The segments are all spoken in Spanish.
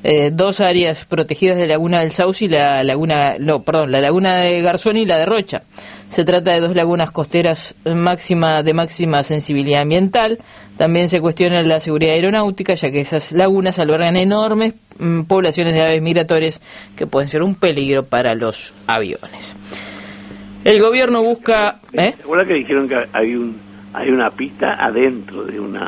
2 áreas protegidas de Laguna del Sauce y la laguna de Garzón y la de Rocha. Se trata de 2 lagunas costeras de máxima sensibilidad ambiental. También se cuestiona la seguridad aeronáutica, ya que esas lagunas albergan enormes poblaciones de aves migratorias que pueden ser un peligro para los aviones. El gobierno busca... ¿Se acuerda que dijeron que hay una pista adentro de un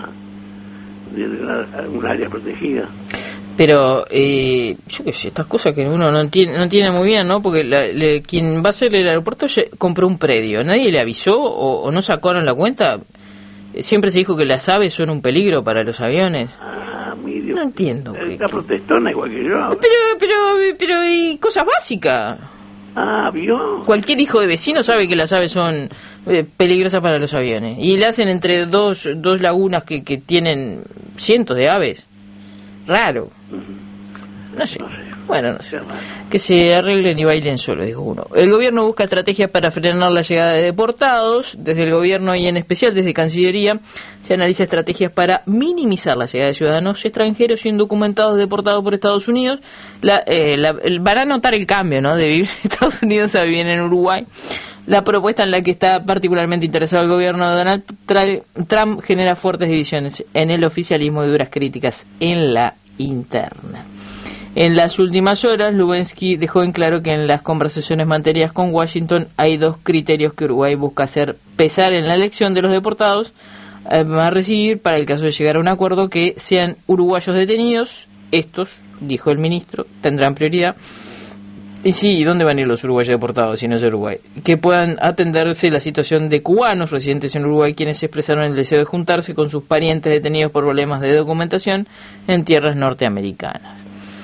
área protegida? Pero, yo qué sé, estas cosas que uno no entiende muy bien, ¿no? Porque quien va a hacer el aeropuerto compró un predio. ¿Nadie le avisó o no sacaron la cuenta? Siempre se dijo que las aves son un peligro para los aviones. Mi Dios. No entiendo. Está protestona igual que yo. Pero, y cosas básicas. ¿Vio? Cualquier hijo de vecino sabe que las aves son peligrosas para los aviones. Y le hacen entre dos lagunas que tienen cientos de aves. Raro. No sé. Bueno, no sé. Que se arreglen y bailen solo, dijo uno. El gobierno busca estrategias para frenar la llegada de deportados. Desde el gobierno y en especial desde Cancillería se analiza estrategias para minimizar la llegada de ciudadanos extranjeros indocumentados deportados por Estados Unidos. Van a notar el cambio, ¿no? De vivir en Estados Unidos a vivir en Uruguay. La propuesta en la que está particularmente interesado el gobierno de Donald Trump genera fuertes divisiones en el oficialismo y duras críticas en la interna. En las últimas horas, Lubensky dejó en claro que en las conversaciones mantenidas con Washington hay 2 criterios que Uruguay busca hacer pesar en la elección de los deportados a recibir para el caso de llegar a un acuerdo, que sean uruguayos detenidos. Estos, dijo el ministro, tendrán prioridad. Y sí, ¿y dónde van a ir los uruguayos deportados si no es Uruguay? Que puedan atenderse la situación de cubanos residentes en Uruguay, quienes expresaron el deseo de juntarse con sus parientes detenidos por problemas de documentación en tierras norteamericanas.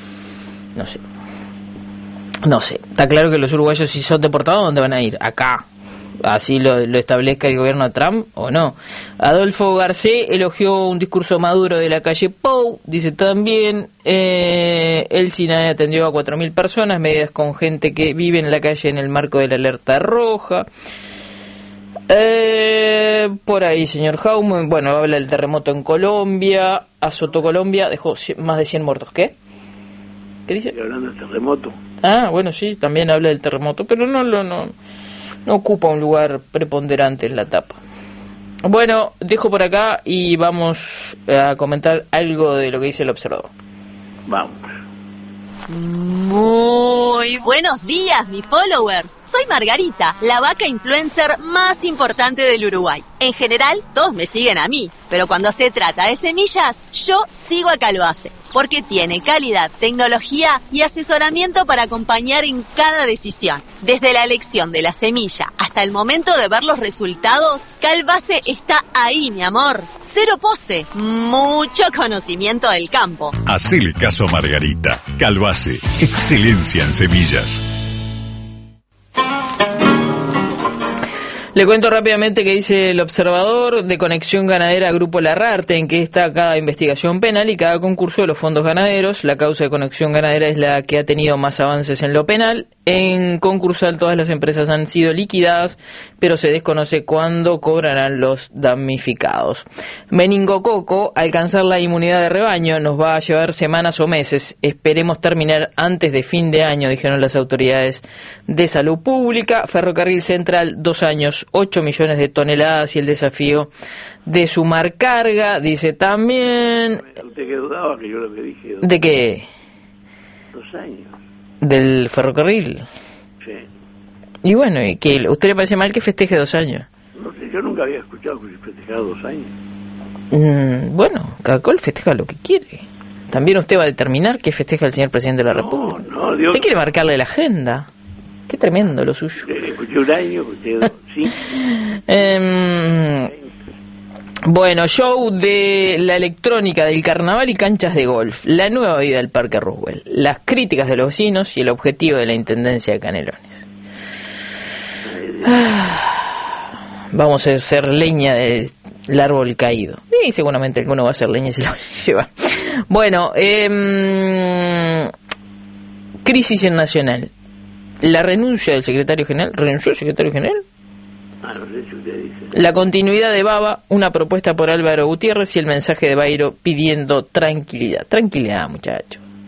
No sé. Está claro que los uruguayos, si son deportados, ¿dónde van a ir? Acá. Así lo establezca el gobierno de Trump o no. Adolfo Garcé elogió un discurso maduro de la calle Pou. Dice también, el SINAE atendió a 4.000 personas, medidas con gente que vive en la calle en el marco de la alerta roja. Por ahí, señor Jaume, bueno, habla del terremoto en Colombia, azotó Colombia, dejó más de 100 muertos. ¿Qué dice? Estoy hablando del terremoto. Bueno, sí, también habla del terremoto, pero no ocupa un lugar preponderante en la tapa. Bueno, dejo por acá y vamos a comentar algo de lo que dice el observador. Vamos. Muy buenos días, mis followers. Soy Margarita, la vaca influencer más importante del Uruguay. En general, todos me siguen a mí, pero cuando se trata de semillas, yo sigo a Calvace, porque tiene calidad, tecnología y asesoramiento para acompañar en cada decisión. Desde la elección de la semilla hasta el momento de ver los resultados, Calvace está ahí, mi amor. Cero pose, mucho conocimiento del campo. Hacele caso a Margarita. Calvace, excelencia en semillas. Le cuento rápidamente que dice el observador de Conexión Ganadera Grupo Larrarte, en que está cada investigación penal y cada concurso de los fondos ganaderos. La causa de Conexión Ganadera es la que ha tenido más avances en lo penal. En concursal todas las empresas han sido liquidadas, pero se desconoce cuándo cobrarán los damnificados. Meningococo, alcanzar la inmunidad de rebaño nos va a llevar semanas o meses. Esperemos terminar antes de fin de año, dijeron las autoridades de salud pública. Ferrocarril Central, 2 años, 8 millones de toneladas y el desafío de sumar carga, dice también. ¿Usted qué dudaba que yo lo que dije? ¿De qué? 2 años. ¿Del ferrocarril? Sí. Y bueno, ¿y qué? ¿Usted le parece mal que festeje 2 años? No sé, yo nunca había escuchado que se festejara 2 años. Bueno, cada cual festeja lo que quiere. También usted va a determinar qué festeja el señor presidente de la República. No, Dios. Usted quiere marcarle la agenda. Qué tremendo lo suyo. Escuché 1 año, escuché 2, sí. Bueno, show de la electrónica del carnaval y canchas de golf. La nueva vida del Parque Roosevelt. Las críticas de los vecinos y el objetivo de la Intendencia de Canelones. Vamos a hacer leña del árbol caído. Y seguramente alguno va a hacer leña y se la va a llevar. Bueno, crisis en Nacional. La renuncia del secretario general. ¿Renunció el secretario general? No sé si usted dice. La continuidad de Baba, una propuesta por Álvaro Gutiérrez y el mensaje de Bairo pidiendo tranquilidad. Tranquilidad, muchachos.